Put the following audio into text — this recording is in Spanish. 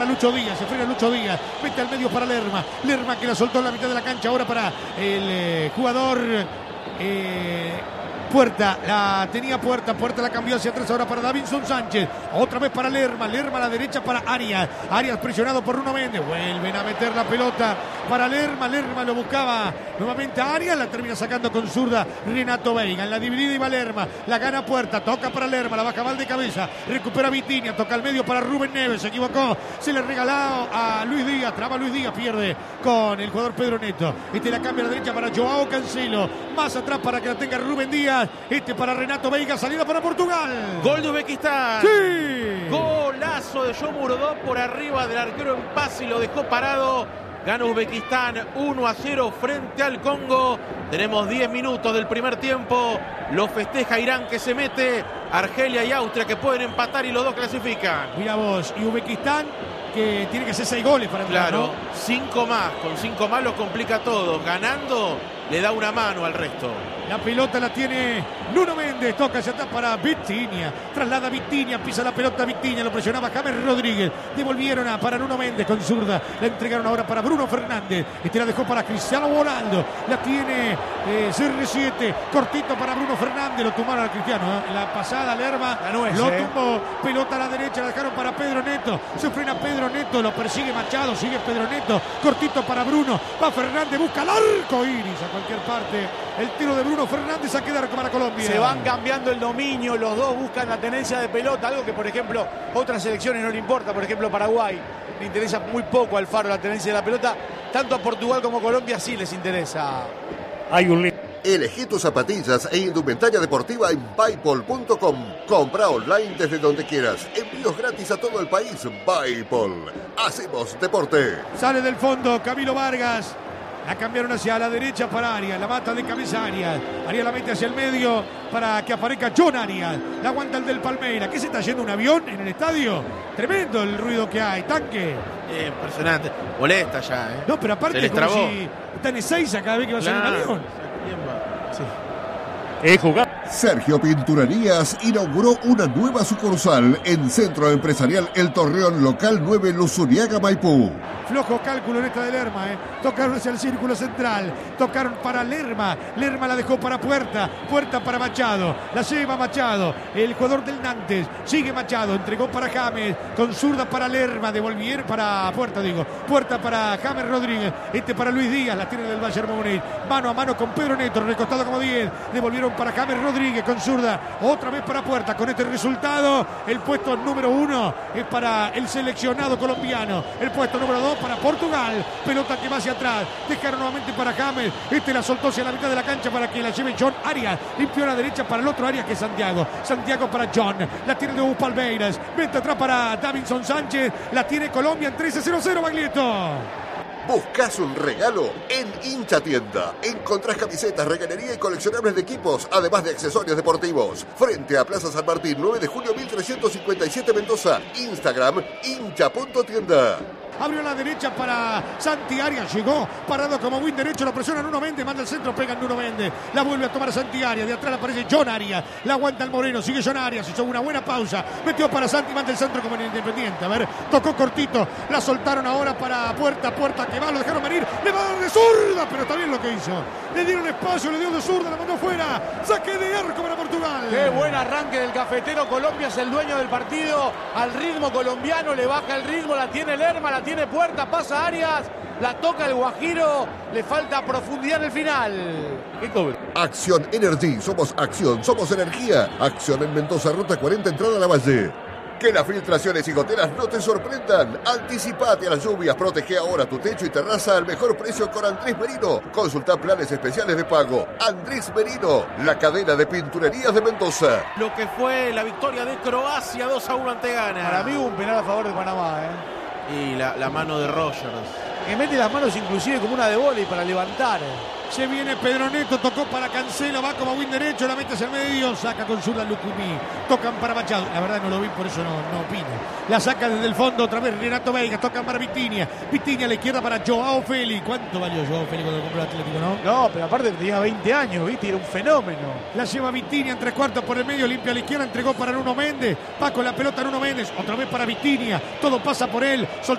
Lucho Díaz, se frena Lucho Díaz, mete al medio para Lerma que la soltó en la mitad de la cancha ahora para el jugador Puerta, la tenía Puerta la cambió hacia atrás ahora para Davinson Sánchez, otra vez para Lerma a la derecha para Arias presionado por Bruno Méndez, vuelven a meter la pelota para Lerma lo buscaba nuevamente a Arias, la termina sacando con zurda Renato Veiga, en la dividida iba Lerma, la gana Puerta, toca para Lerma, la baja mal de cabeza, recupera Vitinha, toca al medio para Rubén Neves, se equivocó, se le regaló a Luis Díaz, traba Luis Díaz, pierde con el jugador Pedro Neto, la cambia a la derecha para Joao Cancelo, más atrás para que la tenga Rubén Díaz, para Renato Veiga, salida para Portugal. Gol de Uzbekistán. Sí. Golazo de Shomurodov por arriba del arquero en pase y lo dejó parado. Gana Uzbekistán 1-0 frente al Congo. Tenemos 10 minutos del primer tiempo. Lo festeja Irán que se mete. Argelia y Austria que pueden empatar y los dos clasifican. Mira vos, y Uzbekistán que tiene que hacer 6 goles para entrar, claro, ¿no? 5 más. Con 5 más lo complica todo. Ganando le da una mano al resto. La pelota la tiene Nuno Méndez, toca hacia atrás para Vitinha, traslada Vitinha, pisa la pelota Vitinha, lo presionaba James Rodríguez, devolvieron para Nuno Méndez con zurda, la entregaron ahora para Bruno Fernández, la dejó para Cristiano Ronaldo, la tiene CR7, cortito para Bruno Fernández, lo tumbaron a Cristiano, la pasada Lerma, lo tumbó, pelota a la derecha, la dejaron para Pedro Neto, se frena Pedro Neto, lo persigue Machado, sigue Pedro Neto, cortito para Bruno, va Fernández, busca el arco iris a cualquier parte, el tiro de Bruno Fernández a quedar para Colombia. Se van cambiando el dominio, los dos buscan la tenencia de pelota, algo que por ejemplo otras selecciones no le importa, por ejemplo Paraguay le interesa muy poco al Faro la tenencia de la pelota, tanto a Portugal como a Colombia sí les interesa. Hay un Elegí tus zapatillas e indumentaria deportiva en Buypol.com. Compra online desde donde quieras. Envíos gratis a todo el país. Buypol. Hacemos deporte. Sale del fondo Camilo Vargas. La cambiaron hacia la derecha para Arias. La mata de cabeza Arias. Arias la mete hacia el medio para que aparezca John Arias. La aguanta el del Palmeiras. ¿Qué se está yendo un avión en el estadio? Tremendo el ruido que hay. Tanque. Impresionante. Molesta ya, ¿eh? No, pero aparte es como si está en Ezeiza cada vez que va a salir un avión. Sí. Sergio Pinturerías inauguró una nueva sucursal en Centro Empresarial El Torreón Local 9 Luzuriaga, Maipú. Flojo cálculo en esta de Lerma, Tocaron hacia el círculo central. Tocaron para Lerma. Lerma la dejó para Puerta. Puerta para Machado. La lleva Machado. El jugador del Nantes. Sigue Machado. Entregó para James. Con zurda para Lerma. Devolvieron para Puerta, digo. Puerta para James Rodríguez. Para Luis Díaz. La tiene del Bayern Múnich. Mano a mano con Pedro Neto. Recostado como 10. Devolvieron para James Rodríguez con zurda. Otra vez para Puerta. Con este resultado, el puesto número 1 es para el seleccionado colombiano. El puesto número 2 para Portugal. Pelota que va hacia atrás. Dejaron nuevamente para James. La soltó hacia la mitad de la cancha para que la lleve John Arias. Limpió a la derecha para el otro Arias que es Santiago. Santiago para John. La tiene de Palmeiras. Vente atrás para Davinson Sánchez. La tiene Colombia en 13-0-0, Baglietto. ¿Buscas un regalo? En Hincha Tienda encontrás camisetas, reganería y coleccionables de equipos, además de accesorios deportivos. Frente a Plaza San Martín, 9 de junio 1357 Mendoza. Instagram, hincha.tienda. Abrió a la derecha para Santi Arias. Llegó parado como win derecho. Lo presiona Nuno Méndez. Manda el centro. Pega en Nuno Méndez. La vuelve a tomar Santi Arias. De atrás aparece John Arias. La aguanta el Moreno. Sigue John Arias. Hizo una buena pausa. Metió para Santi. Manda el centro como en el Independiente. A ver. Tocó cortito. La soltaron ahora para Puerta. Puerta que va. Lo dejaron venir. Le va a dar de zurda. Pero está bien lo que hizo. Le dieron espacio. Le dio de zurda. La mandó fuera. Saque de arco para Portugal. Qué buen arranque del cafetero. Colombia es el dueño del partido. Al ritmo colombiano. Le baja el ritmo. La tiene Lerma. La tiene Puerta. Pasa Arias, la toca el Guajiro, le falta profundidad en el final. Acción Energy, somos acción, somos energía. Acción en Mendoza, ruta 40, entrada a la Valle. Que las filtraciones y goteras no te sorprendan. Anticipate a las lluvias, protege ahora tu techo y terraza al mejor precio con Andrés Merino. Consulta planes especiales de pago. Andrés Merino, la cadena de pinturerías de Mendoza. Lo que fue la victoria de Croacia 2-1 ante Ghana. Para mí hubo un penal a favor de Panamá, Y la mano de Rogers. Que mete las manos inclusive como una de vóley para levantar. Se viene Pedro Neto, tocó para Cancelo, va como win derecho, la mete hacia el medio, saca con zurda Lucumí. Tocan para Machado, la verdad no lo vi, por eso no opino. La saca desde el fondo otra vez Renato Veiga, tocan para Vitinha. Vitinha a la izquierda para Joao Félix. ¿Cuánto valió Joao Félix cuando compró el Atlético, no? No, pero aparte tenía 20 años, ¿viste? Era un fenómeno. La lleva Vitinha en 3/4 por el medio, limpia a la izquierda, entregó para Nuno Méndez. Va con la pelota Nuno Méndez, otra vez para Vitinha. Todo pasa por él.